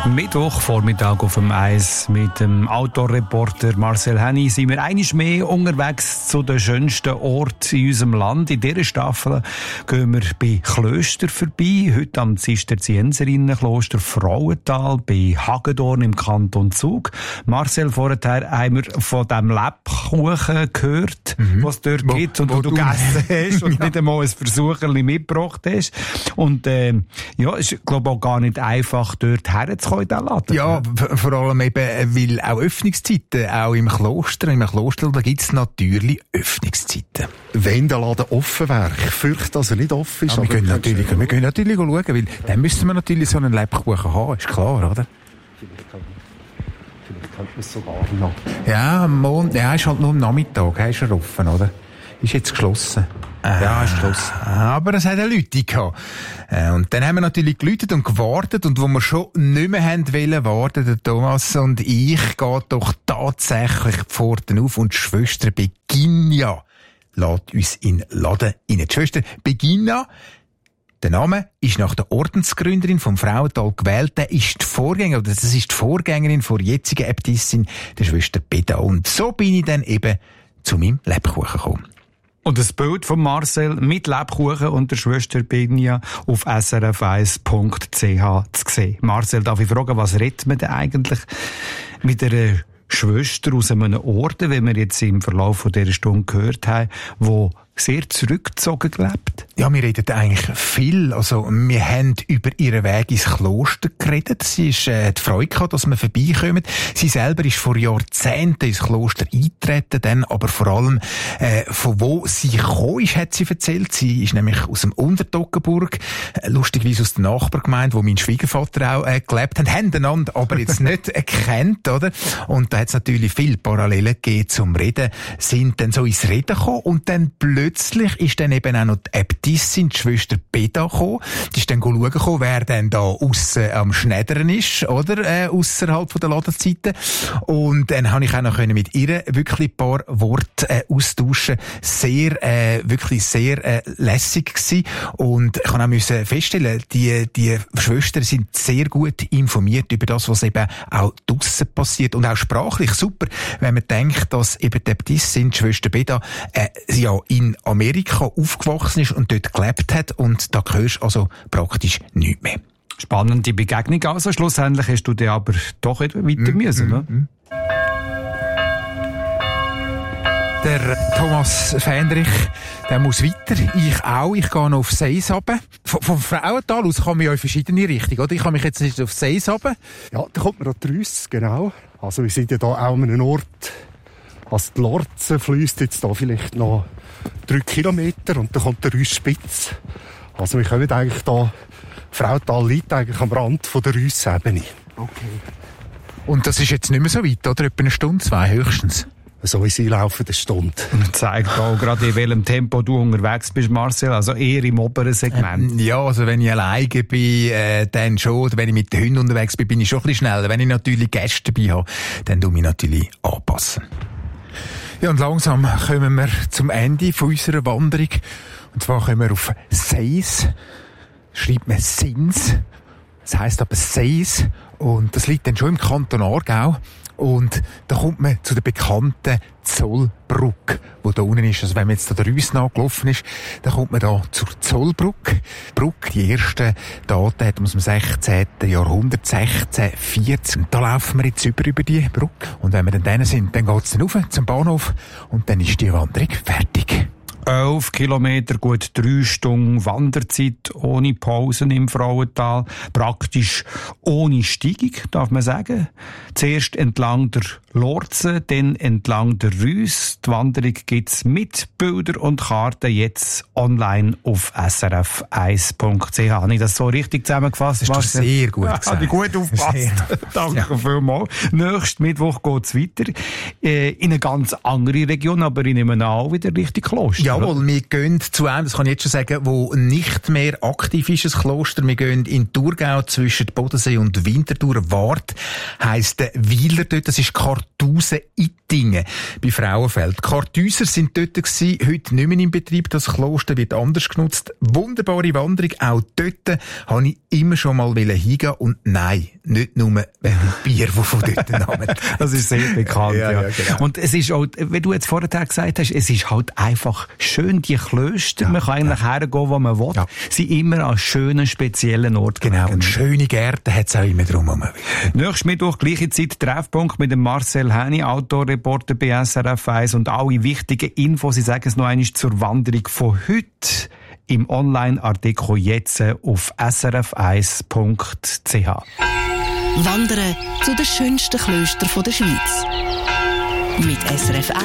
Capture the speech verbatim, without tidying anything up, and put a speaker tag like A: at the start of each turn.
A: Mittwoch Vormittag auf dem Eis mit dem Autoreporter Marcel Henny sind wir einmal mehr unterwegs zu den schönsten Orten in unserem Land. In dieser Staffel gehen wir bei Klöstern vorbei. Heute am Zisterzienserinnenkloster Frauental bei Hagedorn im Kanton Zug. Marcel, vorher haben wir von dem Lebkuchen gehört, mhm. was es dort wo, gibt und wo, wo du gegessen hast und ja. nicht einmal ein Versucherli mitgebracht hast. Und äh, ja, es ist glaube ich auch gar nicht einfach, dort herzukommen.
B: Ja, vor allem eben, weil auch Öffnungszeiten, auch im Kloster, im Kloster, da gibt es natürlich Öffnungszeiten.
C: Wenn der Laden offen wäre, ich fürchte, dass er nicht offen ist.
B: Ja, wir, können natürlich, wir können natürlich schauen, weil dann müssen wir natürlich so einen Lebkuchen haben, ist klar, oder?
C: Vielleicht könnte man es sogar noch.
B: Ja, am Mond, ja, ist halt nur am Nachmittag, ist er offen, oder? Ist jetzt geschlossen. Äh, ja, ist geschlossen. Aber es hat auch Leute gehabt. Äh, und dann haben wir natürlich geläutet und gewartet. Und wo wir schon nicht mehr haben wollen warten, der Thomas und ich, geht doch tatsächlich die Pforten auf und die Schwester Beginja lässt uns in den Laden rein. Die Schwester Beginja, der Name ist nach der Ordensgründerin vom Frauental gewählt. Der ist die Vorgängerin, oder das ist die Vorgängerin von der jetzigen Äbtissin, der Schwester Beda. Und so bin ich dann eben zu meinem Lebkuchen gekommen.
A: Und das Bild von Marcel mit Lebkuchen und der Schwester Beginja auf s r f eins punkt c h zu sehen. Marcel, darf ich fragen, was redet man denn eigentlich mit einer Schwester aus einem Orden, wenn wir jetzt im Verlauf von dieser Stunde gehört haben, wo sehr zurückgezogen gelebt?
B: Ja, wir reden eigentlich viel. Also, wir haben über ihren Weg ins Kloster geredet. Sie ist, äh, die Freude gehabt, dass wir vorbeikommen. Sie selber ist vor Jahrzehnten ins Kloster eingetreten, dann aber vor allem, äh, von wo sie gekommen ist, hat sie erzählt. Sie ist nämlich aus dem Untertoggenburg, äh, lustigerweise aus der Nachbargemeinde, wo mein Schwiegervater auch, äh, gelebt hat, haben einander aber jetzt nicht erkannt, oder? Und da hat es natürlich viele Parallelen gegeben zum Reden, sind dann so ins Reden gekommen und dann plötzlich ist dann eben auch noch die Äbtissin, die Schwester Beda, gekommen. Die ist dann schauen gekommen, wer denn da aussen am Schneddern ist, oder? Äh, ausserhalb von der Ladenzeiten. Und dann habe ich auch noch mit ihr wirklich ein paar Worte äh, austauschen. Sehr, äh, wirklich sehr äh, lässig gewesen. Und ich kann auch müssen feststellen, die, die Schwestern sind sehr gut informiert über das, was eben auch draussen passiert. Und auch sprachlich super, wenn man denkt, dass eben die Äbtissin, die Schwester Beda, äh, ja in Amerika aufgewachsen ist und dort gelebt hat, und da hörst du also praktisch nichts mehr.
A: Spannende Begegnung. Also schlussendlich hast du dir aber doch weiter mm, müssen, ne?
B: Mm, mm. Der Thomas Fendrich, der muss weiter. Ich auch. Ich gehe noch auf Seis runter. Vom, vom Frauental aus kann man ja in verschiedene Richtungen, oder? Ich kann mich jetzt nicht auf Seis runter.
C: Ja, da kommt man an die Rüss, genau. Also wir sind ja da auch an einem Ort, also die Lorze fließt jetzt da vielleicht noch drei Kilometer und dann kommt der Rüssspitz. Also wir kommen eigentlich da, Frauental liegt eigentlich am Rand von der Rüssebene.
B: Okay. Und das ist jetzt nicht mehr so weit, oder? Etwa eine Stunde, zwei höchstens?
C: So wie sie laufen, eine Stunde.
A: Und zeigt auch gerade, in welchem Tempo du unterwegs bist, Marcel, also eher im oberen Segment.
B: Ähm, ja, also wenn ich alleine bin, äh, dann schon. Oder wenn ich mit den Hunden unterwegs bin, bin ich schon ein bisschen schneller. Wenn ich natürlich Gäste dabei habe, dann tue ich mich natürlich anpassen. Ja, und langsam kommen wir zum Ende von unserer Wanderung. Und zwar kommen wir auf Seis. Schreibt man Sins. Das heisst aber Seis. Und das liegt dann schon im Kanton Aargau. Und da kommt man zu der bekannten Zollbrücke, die da unten ist. Also wenn man jetzt da der Rüss nachgelaufen ist, dann kommt man da zur Zollbrücke. Die Brücke, die ersten Daten hat man aus dem sechzehnten Jahrhundert, sechzehn vierzig. Und da laufen wir jetzt über, über die Brücke. Und wenn wir dann da sind, dann geht's dann rauf zum Bahnhof und dann ist die Wanderung fertig.
A: Elf Kilometer, gut drei Stunden Wanderzeit, ohne Pausen im Frauental. Praktisch ohne Steigung, darf man sagen. Zuerst entlang der Lorze, dann entlang der Rüss. Die Wanderung gibt's mit Bildern und Karten jetzt online auf s r f eins punkt c h. Habe ich das so richtig zusammengefasst?
B: Das hast du sehr gut gesagt.
A: Habe ich gut aufgepasst. Danke ja. vielmals. Nächsten Mittwoch geht's weiter. Äh, in eine ganz andere Region, aber ich nehme auch wieder richtig Kloster.
B: Ja. Jawohl, wir gehen zu einem, das kann ich jetzt schon sagen, wo nicht mehr aktiv ist, das Kloster. Wir gehen in Thurgau zwischen Bodensee und Winterthur. Wart heisst der Weiler dort, das ist Kartur Schaffhausen-Ittingen bei Frauenfeld. Kartäuser sind dort gewesen, heute nicht mehr im Betrieb. Das Kloster wird anders genutzt. Wunderbare Wanderung. Auch dort habe ich immer schon mal hingehen und nein, nicht nur wegen dem Bier, das von dort Namen.
A: Das ist sehr bekannt, ja.
B: ja. ja genau.
A: Und es ist auch, wie du jetzt vorher gesagt hast, es ist halt einfach schön, die Klöster, ja, man kann eigentlich ja. hergehen, wo man will, ja. sind immer an schönen, speziellen Orten.
B: Genau, und schöne Gärten hat es auch immer drumherum.
A: Nächstes Mittwoch, gleiche Zeit, Treffpunkt mit dem Marcel Henny, Outdoor-Reporter bei S R F eins und alle wichtigen Infos, ich sage es noch einmal, zur Wanderung von heute im Online-Artikel jetzt auf s r f eins punkt c h.
D: Wandern zu den schönsten Klöstern der Schweiz. Mit S R F